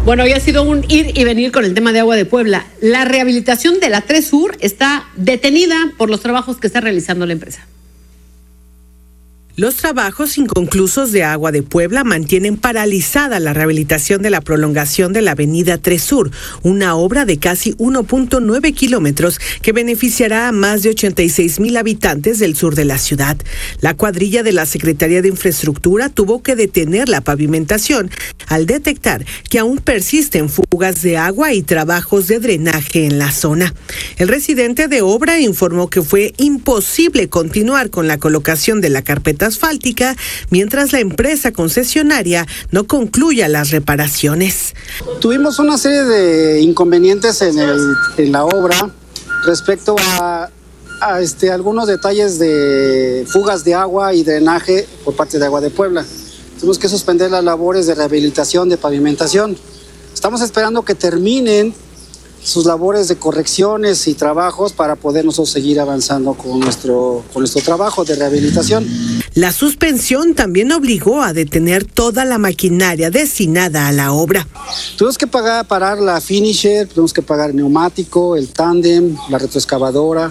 Bueno, hoy ha sido un ir y venir con el tema de Agua de Puebla. La rehabilitación de la 3 Sur está detenida por los trabajos que está realizando la empresa. Los trabajos inconclusos de Agua de Puebla mantienen paralizada la rehabilitación de la prolongación de la avenida 3 Sur, una obra de casi 1.9 kilómetros que beneficiará a más de 86,000 habitantes del sur de la ciudad. La cuadrilla de la Secretaría de Infraestructura tuvo que detener la pavimentación al detectar que aún persisten fugas de agua y trabajos de drenaje en la zona. El residente de obra informó que fue imposible continuar con la colocación de la carpeta asfáltica mientras la empresa concesionaria no concluya las reparaciones. Tuvimos una serie de inconvenientes en la obra respecto a algunos detalles de fugas de agua y drenaje por parte de Agua de Puebla. Tuvimos que suspender las labores de rehabilitación, de pavimentación. Estamos esperando que terminen sus labores de correcciones y trabajos para poder nosotros seguir avanzando con nuestro trabajo de rehabilitación. La suspensión también obligó a detener toda la maquinaria destinada a la obra. Tuvimos que parar la finisher, tuvimos que pagar el neumático, el tándem, la retroexcavadora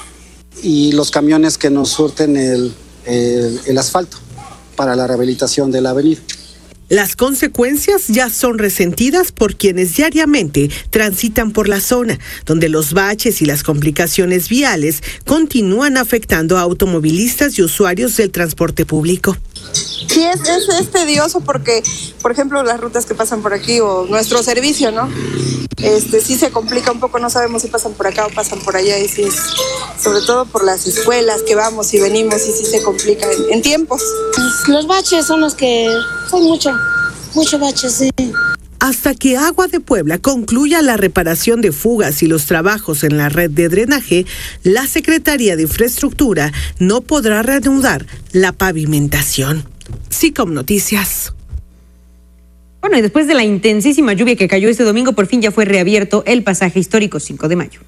y los camiones que nos surten el asfalto para la rehabilitación de la avenida. Las consecuencias ya son resentidas por quienes diariamente transitan por la zona, donde los baches y las complicaciones viales continúan afectando a automovilistas y usuarios del transporte público. Sí, es tedioso porque, por ejemplo, las rutas que pasan por aquí o nuestro servicio, ¿no? Sí se complica un poco, no sabemos si pasan por acá o pasan por allá, y sí, sobre todo por las escuelas que vamos y venimos, y sí se complica en tiempos. Los baches son los que son mucho baches, sí. Hasta que Agua de Puebla concluya la reparación de fugas y los trabajos en la red de drenaje, la Secretaría de Infraestructura no podrá reanudar la pavimentación. SICOM Noticias. Bueno, y después de la intensísima lluvia que cayó este domingo, por fin ya fue reabierto el pasaje histórico 5 de Mayo.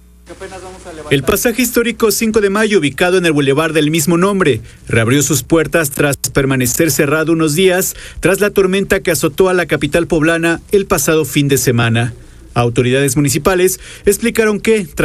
El pasaje histórico 5 de Mayo, ubicado en el bulevar del mismo nombre, reabrió sus puertas tras permanecer cerrado unos días tras la tormenta que azotó a la capital poblana el pasado fin de semana. Autoridades municipales explicaron que